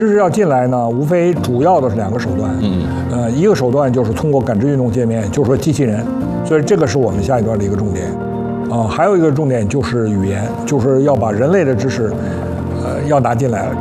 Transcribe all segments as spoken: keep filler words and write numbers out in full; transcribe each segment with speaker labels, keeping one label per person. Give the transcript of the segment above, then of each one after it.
Speaker 1: 知识要进来呢，无非主要的是两个手段。嗯，呃，一个手段就是通过感知运动界面，就是说机器人，所以这个是我们下一段的一个重点。啊、呃，还有一个重点就是语言，就是要把人类的知识，呃，要拿进来。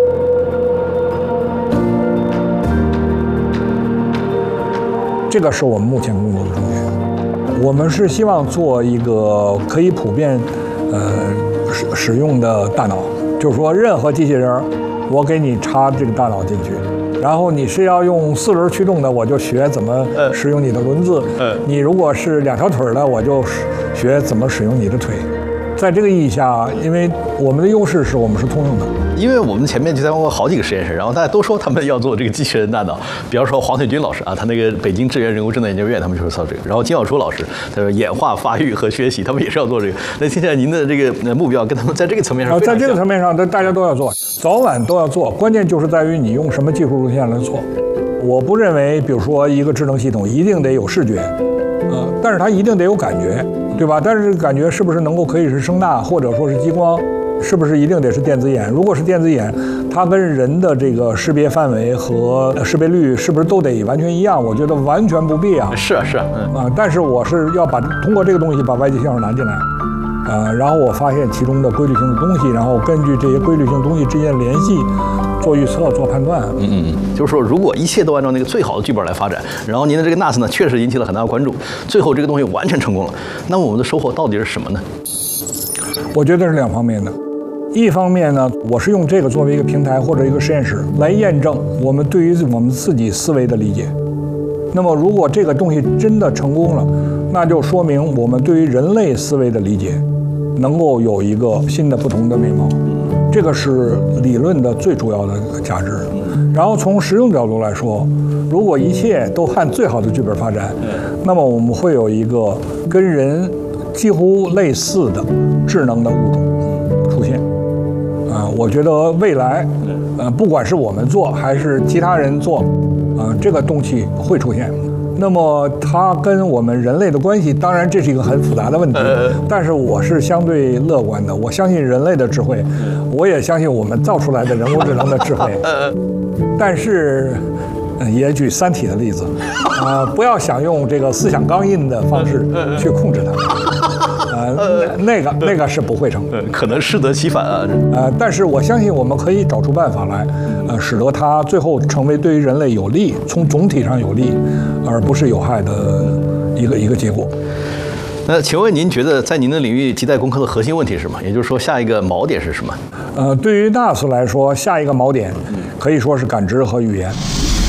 Speaker 1: 这个是我们目前工作的重点。我们是希望做一个可以普遍，呃，使使用的大脑，就是说任何机器人。我给你插这个大脑进去，然后你是要用四轮驱动的，我就学怎么使用你的轮子；嗯、你如果是两条腿的，我就学怎么使用你的腿。在这个意义下，因为我们的优势是我们是通用的。
Speaker 2: 因为我们前面就参观过好几个实验室，然后大家都说他们要做这个机器人大脑，比方说黄翠军老师啊，他那个北京智源人工智能研究院，他们就是做这个。然后金小初老师，他说演化、发育和学习，他们也是要做这个。那现在您的这个目标跟他们在这个层面上，
Speaker 1: 在这个层面上，大家都要做，早晚都要做。关键就是在于你用什么技术路线来做。我不认为，比如说一个智能系统一定得有视觉，呃，但是它一定得有感觉，对吧？但是感觉是不是能够可以是声呐，或者说是激光？是不是一定得是电子眼？如果是电子眼，它跟人的这个识别范围和识别率是不是都得完全一样？我觉得完全不必啊。
Speaker 2: 是啊是啊，嗯
Speaker 1: 啊，但是我是要把通过这个东西把外界信号拿进来，呃，然后我发现其中的规律性的东西，然后根据这些规律性东西之间的联系做预测、做判断。
Speaker 2: 嗯嗯嗯，就是说，如果一切都按照那个最好的剧本来发展，然后您的这个 N A S 呢，确实引起了很大的关注，最后这个东西完全成功了，那么我们的收获到底是什么呢？
Speaker 1: 我觉得是两方面的。一方面呢，我是用这个作为一个平台或者一个实验室来验证我们对于我们自己思维的理解。那么，如果这个东西真的成功了，那就说明我们对于人类思维的理解能够有一个新的不同的面貌。这个是理论的最主要的价值。然后从实用角度来说，如果一切都按最好的剧本发展，那么我们会有一个跟人几乎类似的智能的物种出现。啊、呃，我觉得未来，呃，不管是我们做还是其他人做，啊、呃，这个东西会出现。那么它跟我们人类的关系，当然这是一个很复杂的问题，但是我是相对乐观的。我相信人类的智慧，我也相信我们造出来的人工智能的智慧。但是，呃、也举《三体》的例子，啊、呃，不要想用这个思想钢印的方式去控制它。呃，那个那个是不会成，
Speaker 2: 可能适得其反啊。
Speaker 1: 呃，但是我相信我们可以找出办法来，呃，使得它最后成为对于人类有利，从总体上有利，而不是有害的一个一个结果。
Speaker 2: 那请问您觉得在您的领域亟待攻克的核心问题是什么？也就是说，下一个锚点是什么？
Speaker 1: 呃，对于 N A S 来说，下一个锚点可以说是感知和语言。